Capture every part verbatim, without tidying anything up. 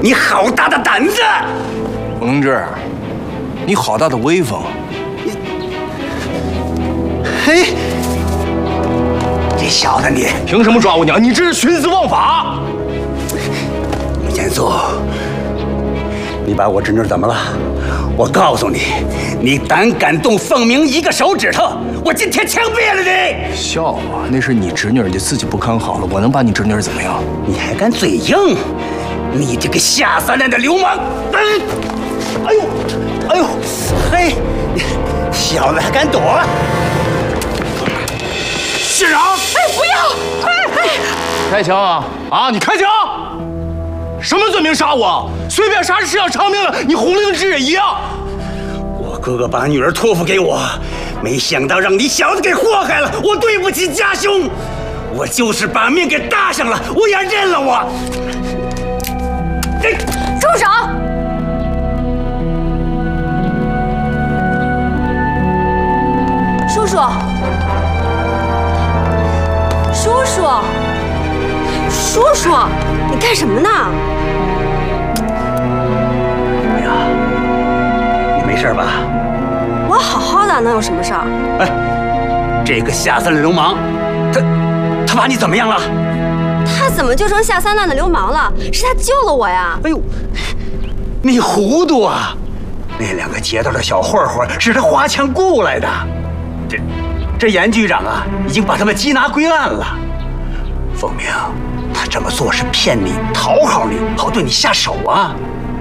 你好大的胆子！ 冯明志，你好大的威风！ 嘿，这小子你凭什么抓我娘？你这是徇私枉法！ 严嵩，你把我侄女怎么了？我告诉你，你胆敢动凤鸣一个手指头，我今天枪毙了你！ 笑话，那是你侄女，你自己不看好了，我能把你侄女怎么样？ 你还敢嘴硬？你这个下三滥的流氓！嗯，哎呦，哎呦，嘿，小子还敢躲？ 县长， 哎，不要！哎哎， 开枪啊！啊，你开枪！什么罪名杀我？随便杀是要偿命了，你红绫之也一样。 我哥哥把女儿托付给我，没想到让你小子给祸害了，我对不起家兄，我就是把命给搭上了，我也认了我。 住手！叔叔，叔叔，叔叔，你干什么呢？ 哎呀，你没事吧？ 我好好的，能有什么事儿？ 哎，这个下三滥流氓，他他把你怎么样了？ 他怎么就成下三滥的流氓了？是他救了我呀！ 哎呦，你糊涂啊！那两个劫道的小混混是他花枪雇来的。这这严局长啊，已经把他们缉拿归案了。凤鸣，他这么做是骗你、讨好你，好对你下手啊！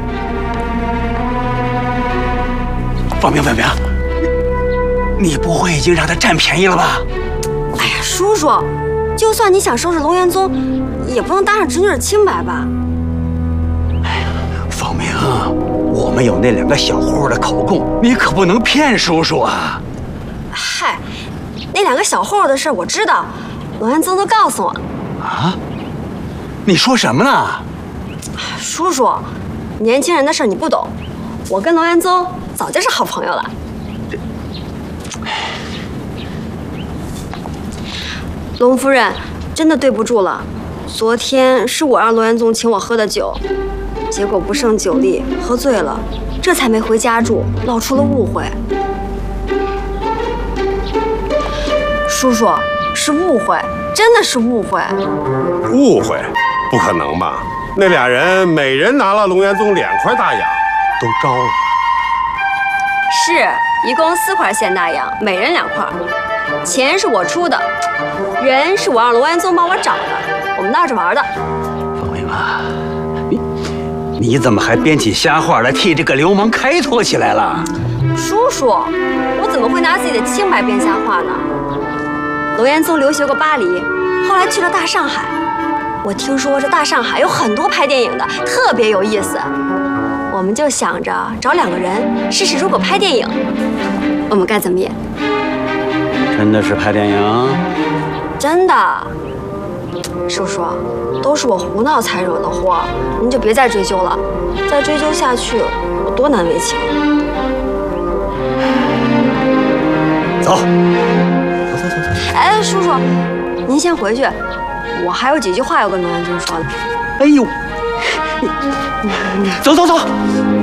凤鸣，凤鸣，你你不会已经让他占便宜了吧？ 哎呀，叔叔，就算你想收拾龙元宗，也不能搭上侄女的清白吧？ 哎呀，凤鸣，我们有那两个小混混的口供，你可不能骗叔叔啊！ 嗨，那两个小混混的事我知道，龙元宗都告诉我。 啊？你说什么呢？ 叔叔，年轻人的事你不懂，我跟龙元宗早就是好朋友了。龙夫人，真的对不住了。昨天是我让龙元宗请我喝的酒，结果不胜酒力，喝醉了，这才没回家住，闹出了误会。叔叔，是误会，真的是误会。 误会？不可能吧？那俩人每人拿了龙元宗两块大洋，都招了。 是，一共四块现大洋，每人两块。钱是我出的，人是我让龙元宗帮我找的，我们闹着玩的。 凤鸣啊，你你怎么还编起瞎话来替这个流氓开脱起来了？ 叔叔，我怎么会拿自己的清白编瞎话呢？龙元宗留学过巴黎，后来去了大上海。我听说这大上海有很多拍电影的，特别有意思。我们就想着找两个人试试，如果拍电影，我们该怎么演？ 真的是拍电影？ 真的。叔叔，都是我胡闹才惹的祸，您就别再追究了。再追究下去，我多难为情。 走。走走走走。 哎，叔叔，您先回去，我还有几句话要跟龙元宗说呢。 哎呦，走走走。